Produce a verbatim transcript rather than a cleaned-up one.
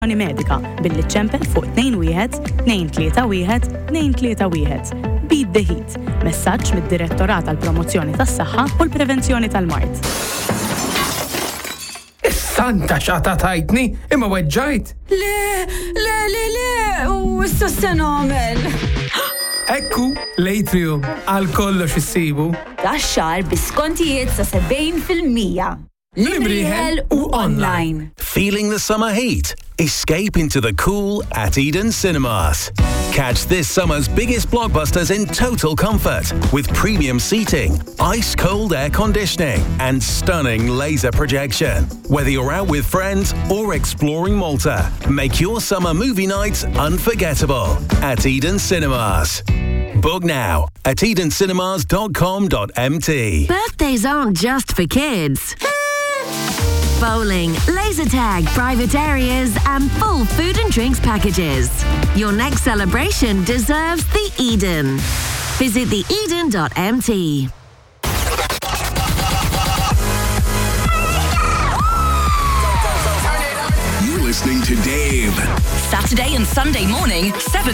medika billi ċempel fuq tnejn wieħed tnejn tlieta wieħed tnejn tlieta wieħed. Beat the Heat. Messaġġ mid-Direttorat tal-Promozzjoni tas-Saħħa u l-Prevenzjoni tal-Mard. Is-santa x'għata tajtni imma weġġajt. Le, le, le, le, u issa se nagħmel. Ekku l-Atrium għal kollox issibu. Tax-xahar b'iskontijiet sa sebgħin fil-mija. Limriħel u online. Feeling the summer heat? Escape into the cool at Eden Cinemas. Catch this summer's biggest blockbusters in total comfort with premium seating, ice-cold air conditioning and stunning laser projection. Whether you're out with friends or exploring Malta, make your summer movie nights unforgettable at Eden Cinemas. Book now at eden cinemas dot com dot m t. Birthdays aren't just for kids. Bowling, laser tag, private areas, and full food and drinks packages. Your next celebration deserves the Eden. Visit the eden dot m t. You're listening to Dave. Saturday and Sunday morning, seven